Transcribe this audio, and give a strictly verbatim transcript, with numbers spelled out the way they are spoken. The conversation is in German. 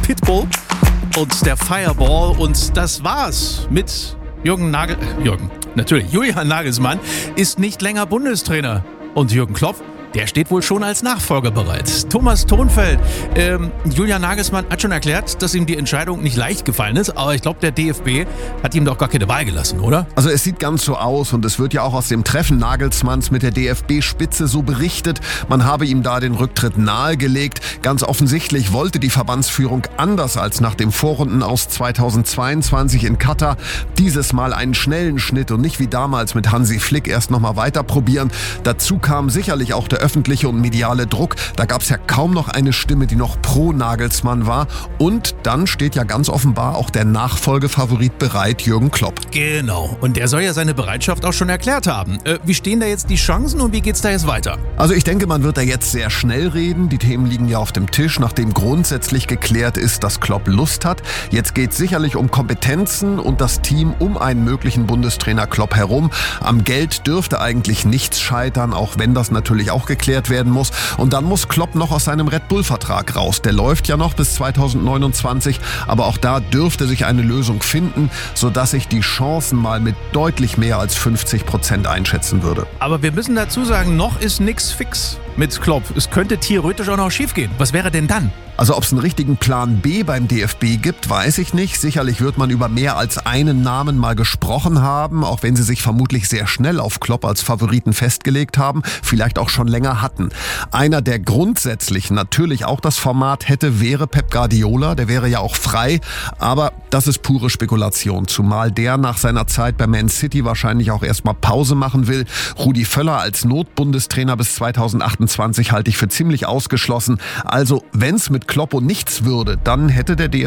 Pitbull und der Fireball. Und das war's mit Jürgen Nagel... Äh, Jürgen, natürlich. Julian Nagelsmann ist nicht länger Bundestrainer. Und Jürgen Klopp, der steht wohl schon als Nachfolger bereit. Thomas Thonfeld, ähm, Julian Nagelsmann hat schon erklärt, dass ihm die Entscheidung nicht leicht gefallen ist, aber ich glaube, der D F B hat ihm doch gar keine Wahl gelassen, oder? Also es sieht ganz so aus und es wird ja auch aus dem Treffen Nagelsmanns mit der D F B-Spitze so berichtet, man habe ihm da den Rücktritt nahegelegt. Ganz offensichtlich wollte die Verbandsführung anders als nach dem Vorrunden aus zweitausendzweiundzwanzig in Katar dieses Mal einen schnellen Schnitt und nicht wie damals mit Hansi Flick erst nochmal weiter probieren. Dazu kam sicherlich auch der öffentliche und mediale Druck. Da gab es ja kaum noch eine Stimme, die noch pro Nagelsmann war. Und dann steht ja ganz offenbar auch der Nachfolgefavorit bereit, Jürgen Klopp. Genau. Und der soll ja seine Bereitschaft auch schon erklärt haben. Äh, wie stehen da jetzt die Chancen und wie geht's da jetzt weiter? Also ich denke, man wird da jetzt sehr schnell reden. Die Themen liegen ja auf dem Tisch, nachdem grundsätzlich geklärt ist, dass Klopp Lust hat. Jetzt geht es sicherlich um Kompetenzen und das Team um einen möglichen Bundestrainer Klopp herum. Am Geld dürfte eigentlich nichts scheitern, auch wenn das natürlich auch geklärt werden muss. Und dann muss Klopp noch aus seinem Red Bull-Vertrag raus. Der läuft ja noch bis zweitausendneunundzwanzig, aber auch da dürfte sich eine Lösung finden, sodass ich die Chancen mal mit deutlich mehr als fünfzig Prozent einschätzen würde. Aber wir müssen dazu sagen, noch ist nichts fix mit Klopp. Es könnte theoretisch auch noch schief gehen. Was wäre denn dann? Also ob es einen richtigen Plan B beim D F B gibt, weiß ich nicht. Sicherlich wird man über mehr als einen Namen mal gesprochen haben, auch wenn sie sich vermutlich sehr schnell auf Klopp als Favoriten festgelegt haben, vielleicht auch schon länger hatten. Einer, der grundsätzlich natürlich auch das Format hätte, wäre Pep Guardiola. Der wäre ja auch frei, aber das ist pure Spekulation, zumal der nach seiner Zeit bei Man City wahrscheinlich auch erstmal Pause machen will. Rudi Völler als Notbundestrainer bis zweitausendachtundzwanzig halte ich für ziemlich ausgeschlossen. Also wenn es mit Klopp und nichts würde, dann hätte der D